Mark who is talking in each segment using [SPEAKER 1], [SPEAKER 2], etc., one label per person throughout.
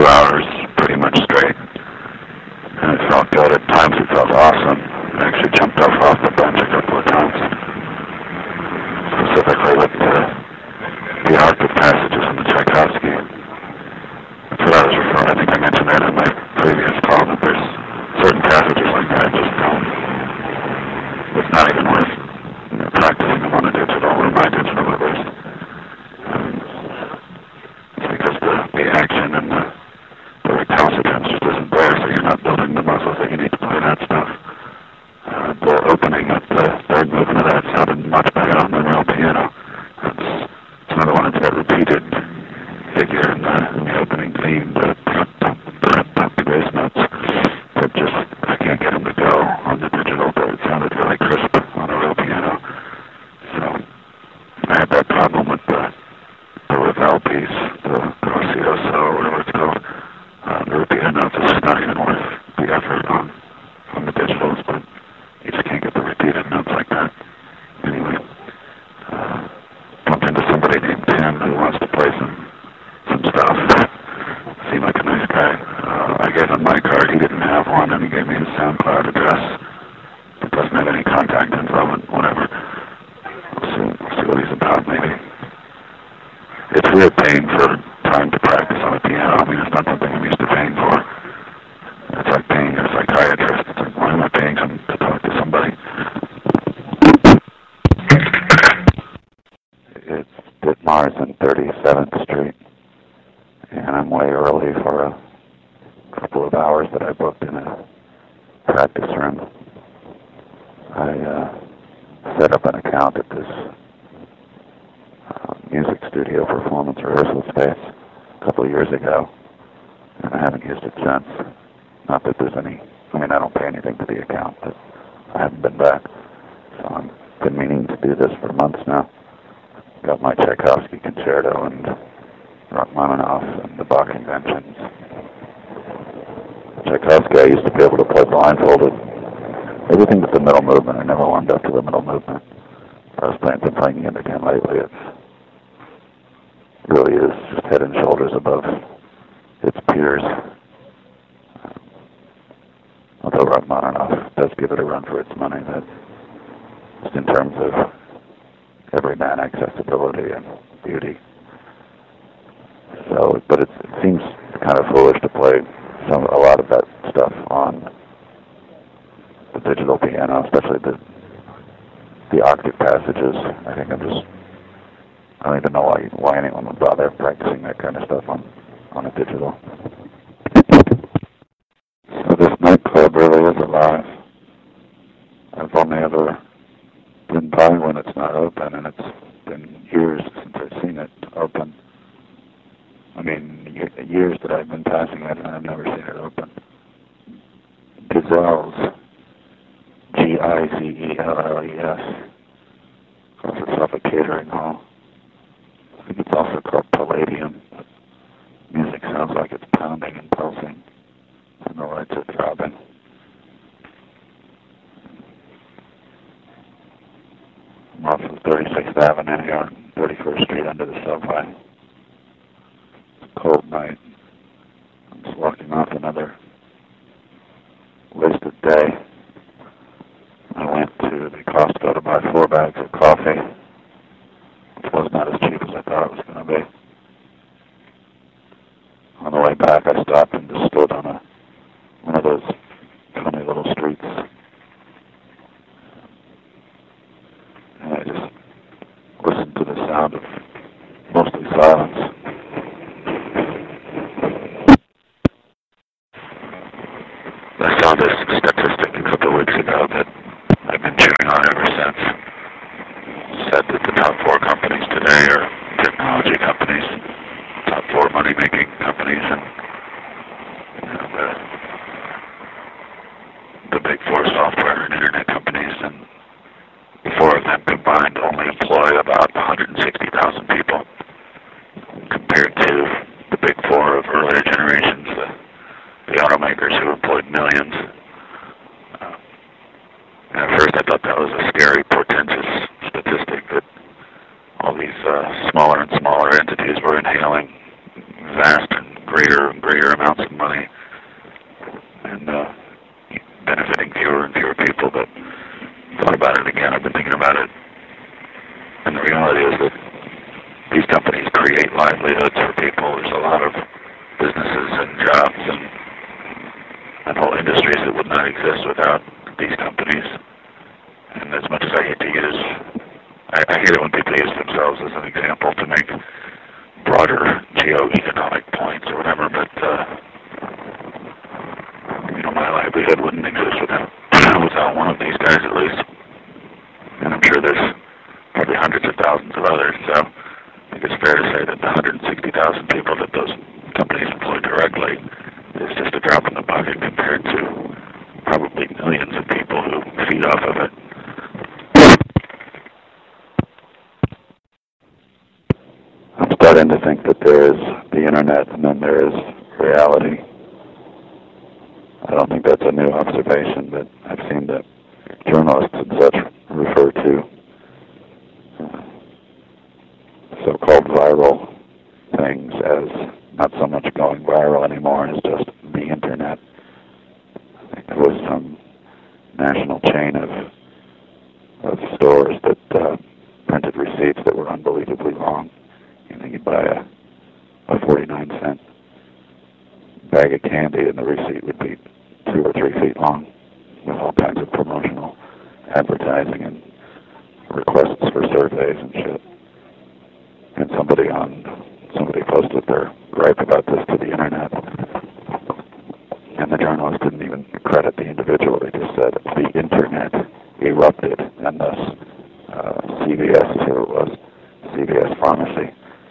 [SPEAKER 1] 2 hours pretty much straight. And it felt good. At times it felt awesome. I actually jumped off the bench a couple of times. Specifically with the octave passages in the Tchaikovsky. That's what I was referring. I think I mentioned that in my previous call, that there's certain passages like that I just don't. It's not even worth practicing them on a digital or my digital at least. It's because the action and the recalcitrance just isn't there, so you're not building the muscles that you need to play that stuff. The opening of the third movement of that sounded much better on the real piano. It's another one that's got repeated figure in the opening theme, the bass notes that just, I can't get them to go on the digital, but it sounded really crisp on a real piano. So I had that problem with the Ravel piece, the Gracioso, or whatever it's called. The repeated notes is just not even worth the effort on the digitals, but you just can't get the repeated notes like that. Anyway, bumped into somebody named Tim who wants to play some stuff. Seemed like a nice guy. I gave him my card. He didn't have one, and he gave me his SoundCloud address. It doesn't have any contact info, but whatever. We'll see what he's about, maybe. It's weird paying for time to practice on a piano. I mean, it's not something I'm used to paying for. It's like paying a psychiatrist. It's like, why am I paying to talk to somebody? It's Ditmars on 37th Street, and I'm way early for a couple of hours that I booked in a practice room. I set up an account at this music studio performance rehearsal space a couple of years ago, and I haven't used it since. Not that there's any, I mean, I don't pay anything to the account, but I haven't been back. So I've been meaning to do this for months now. Got my Tchaikovsky concerto and Rachmaninoff and the Bach inventions. Tchaikovsky I used to be able to play blindfolded. Everything but the middle movement. I never warmed up to the middle movement. I was playing it again lately. It really is just head and shoulders above its peers. Although Rachmaninoff does give it a run for its money, that just in terms of everyman accessibility and beauty. So, but it seems kind of foolish to play a lot of that stuff on the digital piano, especially the octave passages. I think I don't even know why anyone would bother practicing that kind of stuff on a digital. So this nightclub really is alive. I've only ever been by when it's not open, and it's been years since I've seen it open. I mean, years that I've been passing it, and I've never seen it open. Gizelles, Gizelles, calls itself a catering hall. I think it's also called Palladium. Music sounds like it's pounding and pulsing, and the lights are throbbing. I'm off of 36th Avenue here on 31st Street under the subway. It's a cold night. I'm just walking off another wasted day. I went to the Costco to buy 4 bags of coffee, which was not as cheap as I thought it was going to be. On the way back, I stopped and just stood on one of those funny little streets. And I just listened to the sound of mostly silence. I saw this statistic a couple of weeks ago that I've been chewing on ever since. It said that the top 4 companies today are technology companies, top 4 money-making companies, and the big 4 software and internet companies, and the 4 of them combined only employ about 160,000 people, compared to the big 4 of earlier generations, the automakers who employed millions. And at first I thought that was a scary, portentous statistic that all these smaller and smaller entities were inhaling vast and greater amounts of money and benefiting fewer and fewer people. But thought about it again. I've been thinking about it, and the reality is that these companies create livelihoods for people. There's a lot of businesses and jobs and whole industries that would not exist without these companies. And as much as I hate to use, I hate it when people use themselves as an example to make broader geo-economic points or whatever, but my livelihood wouldn't exist without one of these guys at least. And I'm sure there's probably hundreds of thousands of others, so I think it's fair to say that the 160,000 people that those companies employ directly is just a drop in the bucket compared to probably millions of people who feed off of it. I'm starting to think that there is the internet and then there is reality. I don't think that's a new observation, but I've seen that journalists and such refer to so-called viral things as not so much going viral anymore as just the internet. I think there was some national chain of stores that printed receipts that were unbelievably long. You'd buy a 49-cent bag of candy and the receipt would be 2 or 3 feet long with all kinds of promotional advertising and requests for surveys and shit. And somebody posted their gripe about this to the internet, and the journalist didn't even credit the individual. They just said the internet erupted, and thus CVS, here it was, CVS Pharmacy,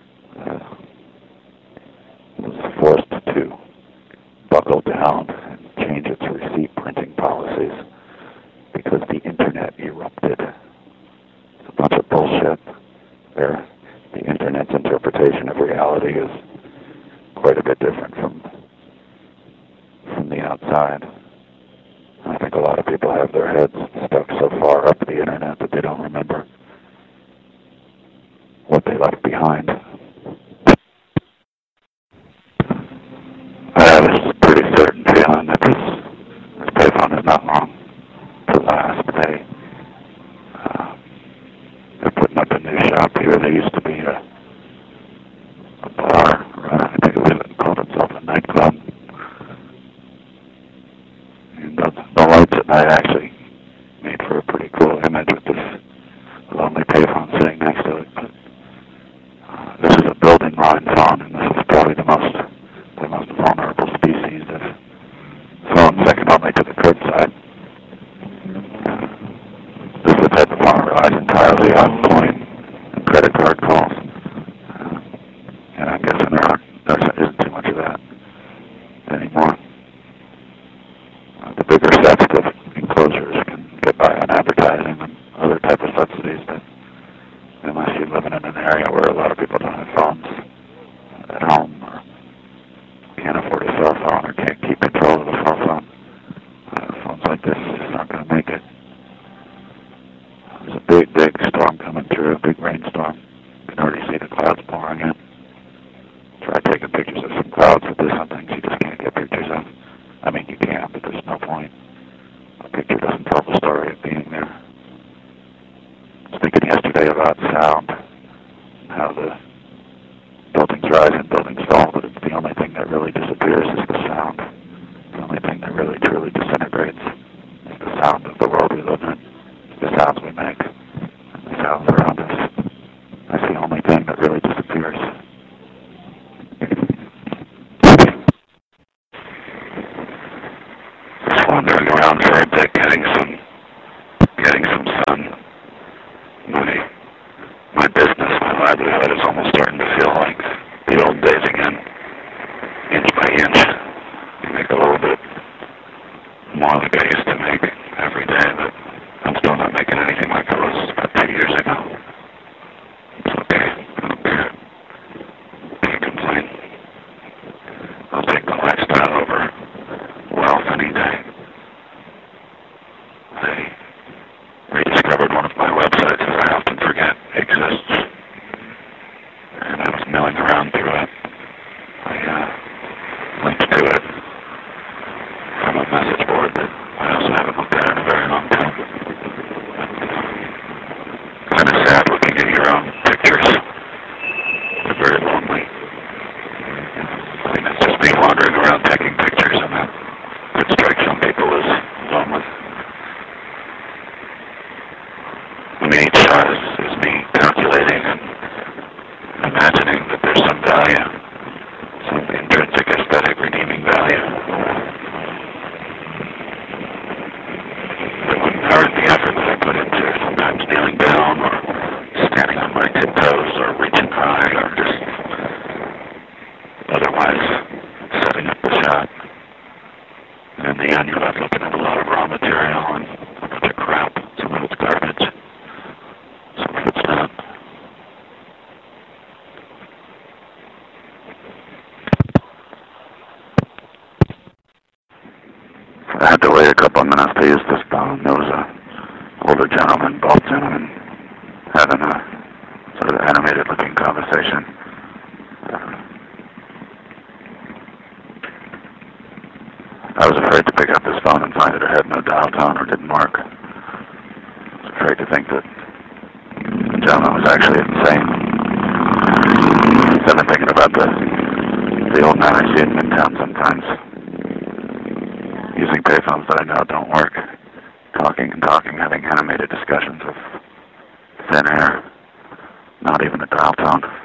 [SPEAKER 1] was forced to buckle down and change its receipt printing policies because the internet erupted. It's a bunch of bullshit. The internet's interpretation of reality is quite a bit different from the outside. I think a lot of people have their heads stuck so far up the internet that they don't remember what they left behind. I have a pretty certain feeling that this payphone is not long to last. They're putting up a new shop here. There used to be a bar, I think it called itself a nightclub. And the lights at night actually made for a pretty cool image with this lonely payphone sitting next to it. But this is a building-line phone, and this is probably the most vulnerable species of phone, second only to the curbside. This is the type of phone relies entirely on coin and credit card calls. And I'm guessing there isn't too much of that anymore. The bigger sets of enclosures can get by on advertising and other type of subsidies, but unless you live in an area where a lot of people don't have phones at home or can't afford a cell phone or can't keep control of a cell phone, phones like this is just not going to make it. There's a big storm coming through, a big rainstorm. You can already see the clouds pouring in. Try taking pictures of some clouds, but there's some things you just can't get pictures of. I mean, you can, but there's no point. A picture doesn't tell the story of being there. I was thinking yesterday about sound, how the buildings rise and buildings fall, but it's the only thing that really disappears is the sound. The only thing that really truly disintegrates is the sound of the world we live in, the sounds we make, and the sounds around us. That's the only thing that really disappears. Just wandering around for a bit, getting some sun. My business, my livelihood is almost starting to feel like the old days again, inch by inch. then you're left looking at a lot of raw material and a bunch of crap. Some of it's garbage. Some of it's not. I had to wait a couple of minutes to use this phone. There was a older gentleman, bald gentleman, having a sort of animated-looking conversation. I was afraid to pick up this phone and find that it had no dial tone or didn't work. I was afraid to think that the gentleman was actually insane. I've been thinking about the old man I see in Midtown sometimes, using payphones that I know don't work, talking and talking, having animated discussions of thin air, not even a dial tone.